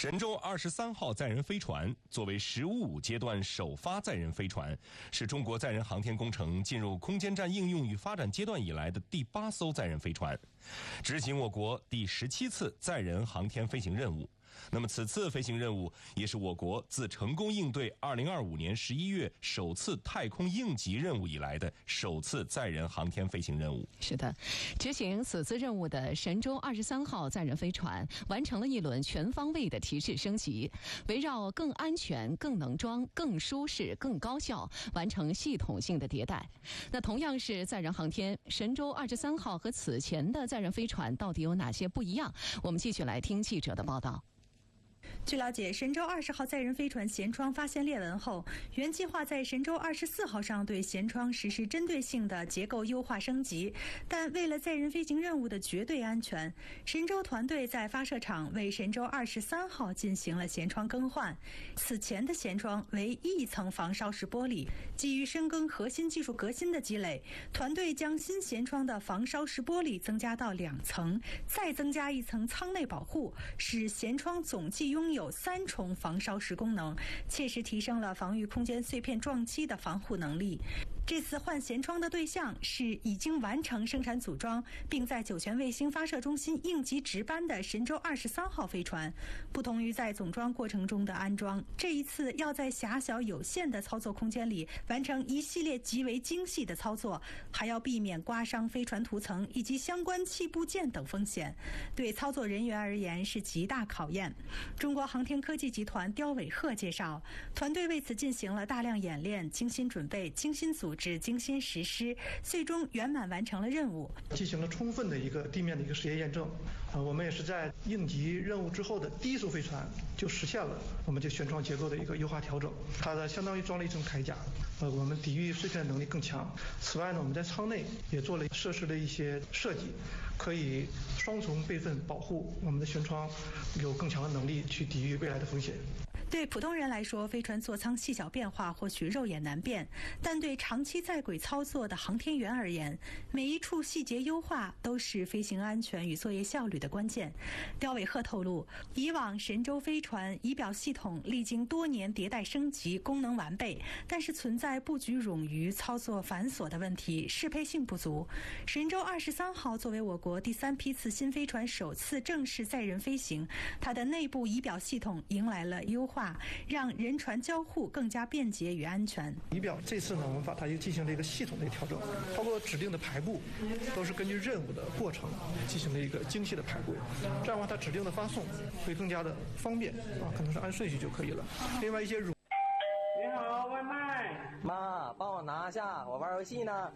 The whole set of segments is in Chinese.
神舟23号载人飞船作为15阶段首发载人飞船，是中国载人航天工程进入空间站应用与发展阶段以来的第8艘载人飞船，执行我国第17次载人航天飞行任务。那么此次飞行任务也是我国自成功应对2025年11月首次太空应急任务以来的首次载人航天飞行任务。 是的，执行此次任务的神舟23号载人飞船完成了一轮全方位的提质升级，围绕更安全、更能装、更舒适、更高效，完成系统性的迭代。那同样是载人航天，神舟23号和此前的载人飞船到底有哪些不一样？我们继续来听记者的报道。 据了解，神舟20号载人飞船舷窗发现裂纹后，原计划在神舟24号上对舷窗实施针对性的结构优化升级，但为了载人飞行任务的绝对安全，神舟团队在发射场为神舟23号进行了舷窗更换。此前的舷窗为1层防烧蚀玻璃，基于深耕核心技术革新的积累，团队将新舷窗的防烧蚀玻璃增加到2层，再增加1层舱内保护，使舷窗总计拥有3重防烧蚀功能，切实提升了防御空间碎片撞击的防护能力。这次换舷窗的对象是已经完成生产组装并在酒泉卫星发射中心应急值班的神舟23号飞船。不同于在总装过程中的安装，这一次要在狭小有限的操作空间里完成一系列极为精细的操作，还要避免刮伤飞船涂层以及相关气部件等风险，对操作人员而言是极大考验。中国航天科技集团刁伟鹤介绍，团队为此进行了大量演练，精心准备、精心组织、精心实施，最终圆满完成了任务， 进行了充分的一个地面的一个实验验证。我们也是在应急任务之后的第1艘飞船就实现了我们这舷窗结构的一个优化调整，它的相当于装了1层铠甲，我们抵御碎片能力更强。此外呢，我们在舱内也做了设施的一些设计，可以双重备份保护我们的舷窗，有更强的能力去抵御未来的风险。 对普通人来说，飞船座舱细小变化或许肉眼难辨，但对长期在轨操作的航天员而言，每一处细节优化都是飞行安全与作业效率的关键。刁伟鹤透露，以往神舟飞船仪表系统历经多年迭代升级，功能完备，但是存在布局冗余、操作繁琐的问题，适配性不足。神舟23号作为我国第3批次新飞船首次正式载人飞行，它的内部仪表系统迎来了优化，让人船交互更加便捷与安全。 仪表这次呢，我们把它又进行了一个系统的调整，包括指定的排布都是根据任务的过程进行了一个精细的排布，这样的话它指定的发送会更加的方便可能是按顺序就可以了。另外一些你好，外卖。 妈，帮我拿下，我玩游戏呢。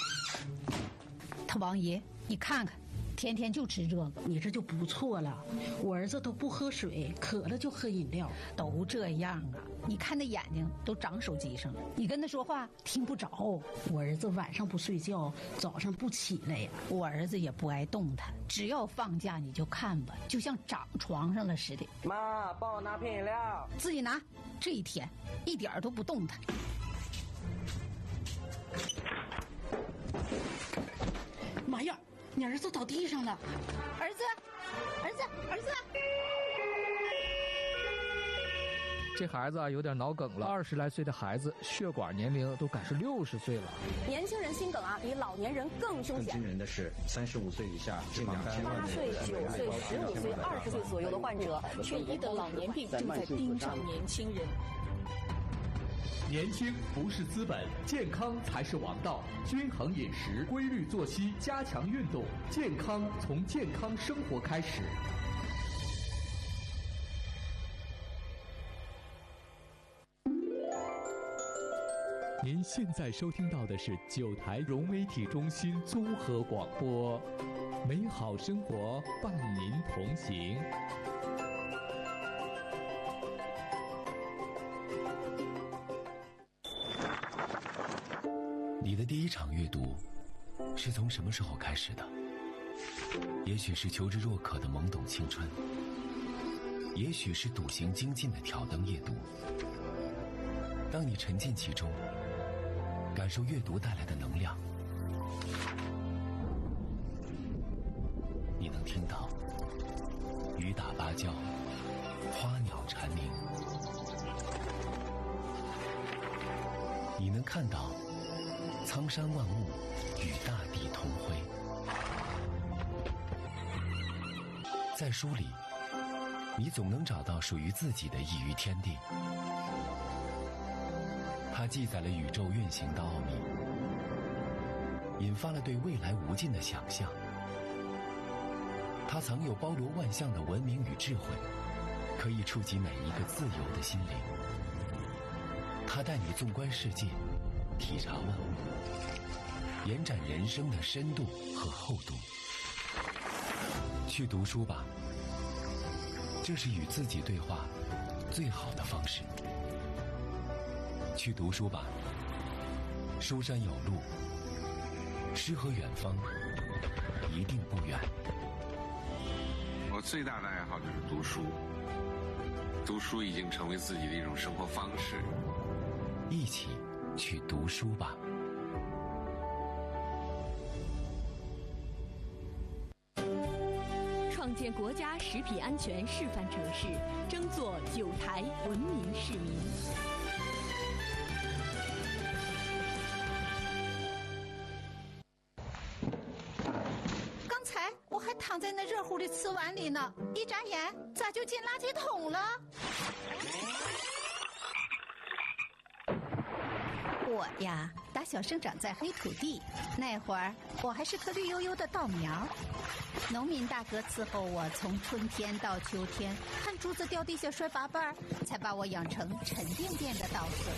他王爷，你看看，天天就吃这个，你这就不错了。我儿子都不喝水，渴了就喝饮料，都这样啊。你看那眼睛都长手机上了，你跟他说话听不着。我儿子晚上不睡觉，早上不起来呀。我儿子也不爱动弹，只要放假你就看吧，就像长床上了似的。 妈，帮我拿瓶饮料。 自己拿。这一天一点都不动弹。妈呀，你儿子倒地上了！儿子！ 这孩子有点脑梗了，20来岁的孩子血管年龄都赶是60岁了。 年轻人心梗比老年人更凶险。 更惊人的是，35岁以下近2000万 8岁、9岁、15岁、20岁左右的患者，却疑得老年病正在盯上年轻人。 年轻不是资本，健康才是王道。均衡饮食，规律作息，加强运动，健康从健康生活开始。您现在收听到的是9台融媒体中心综合广播，美好生活伴您同行。 你的第一场阅读是从什么时候开始的？也许是求知若渴的懵懂青春，也许是笃行精进的挑灯夜读。当你沉浸其中，感受阅读带来的能量，你能听到雨打芭蕉， 花鸟蝉鸣。你能看到苍山万物与大地同辉。在书里，你总能找到属于自己的一隅天地。它记载了宇宙运行的奥秘，引发了对未来无尽的想象。它藏有包罗万象的文明与智慧，可以触及每一个自由的心灵。它带你纵观世界，体察万物，延展人生的深度和厚度。去读书吧，这是与自己对话最好的方式。去读书吧，书山有路，诗和远方一定不远。 我最大的爱好就是读书，读书已经成为自己的一种生活方式。 一起去读书吧。 创建国家食品安全示范城市，争做9台文明市民。 刚才我还躺在那热乎的瓷碗里呢，一眨眼咋就进垃圾桶了？我呀，打小生长在黑土地，那会儿我还是棵绿油油的稻苗。农民大哥伺候我从春天到秋天，看珠子掉地下摔八瓣，才把我养成沉甸甸的稻穗。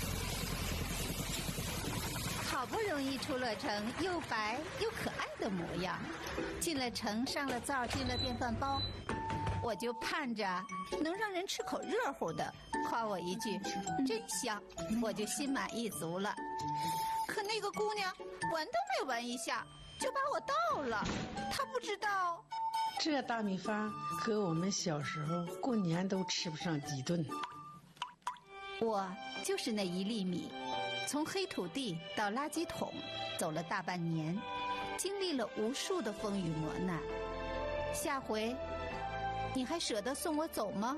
好不容易出了城，又白又可爱的模样，进了城，上了灶，进了电饭煲，我就盼着能让人吃口热乎的，夸我一句真香，我就心满意足了。可那个姑娘闻都没闻一下就把我倒了，她不知道这大米饭和我们小时候过年都吃不上几顿。 我就是那1粒米，从黑土地到垃圾桶走了大半年，经历了无数的风雨磨难。下回你还舍得送我走吗？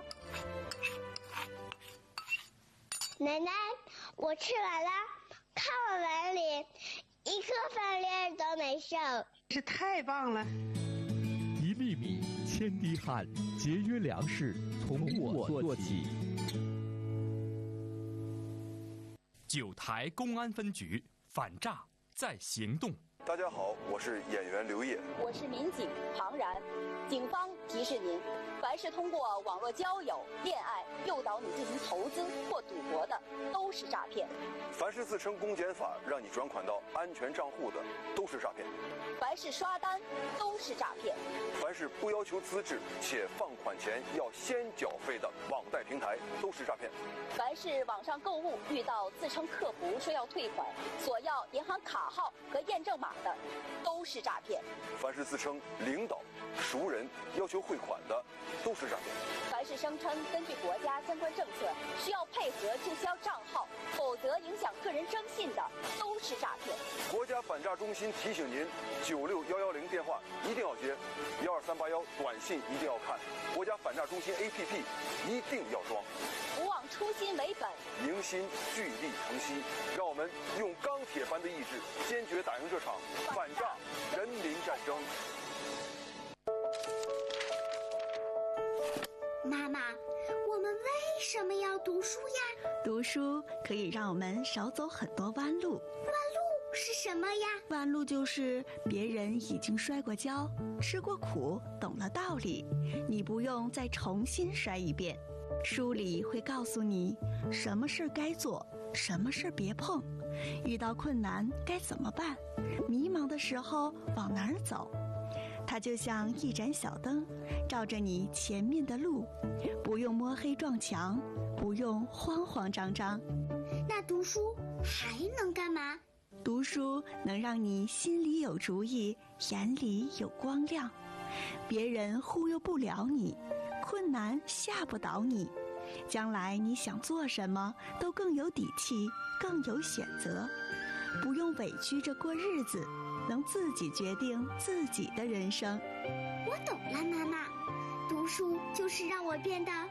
奶奶，我吃完了，看我碗里一颗饭粒都没剩， 这太棒了 ！1粒米，千滴汗，节约粮食，从我做起。 9台公安分局，反诈在行动。 大家好，我是演员刘烨， 我是民警庞然。警方提示您，凡是通过网络交友、恋爱诱导你进行投资或赌博的，都是诈骗。 凡是自称公检法让你转款到安全账户的，都是诈骗。 凡是刷单，都是诈骗。 凡是不要求资质且放款前要先缴费的网贷平台，都是诈骗。 凡是网上购物遇到自称客服说要退款，索要银行卡号和验证码的，都是诈骗。 凡是自称领导、熟人要求汇款的，都是诈骗。 凡是声称根据国家相关政策需要配合注销账号，否则影响个人征信的，都是诈骗。 国家反诈中心提醒您，96110电话一定要接，12381短信一定要看，国家反诈中心 APP 一定要装。 不忘初心为本， 凝心聚力成溪，让我们用钢铁般的意志，坚决打赢这场反诈人民战争。 妈妈，我们为什么要读书呀？ 读书可以让我们少走很多弯路。 弯路是什么呀？ 弯路就是别人已经摔过跤、吃过苦、懂了道理，你不用再重新摔一遍。书里会告诉你什么事该做，什么事别碰，遇到困难该怎么办，迷茫的时候往哪儿走。它就像一盏小灯，照着你前面的路，不用摸黑撞墙，不用慌慌张张。 那读书还能干嘛？ 读书能让你心里有主意，眼里有光亮，别人忽悠不了你，困难吓不倒你，将来你想做什么都更有底气，更有选择，不用委屈着过日子，能自己决定自己的人生。 我懂了，妈妈，读书就是让我变得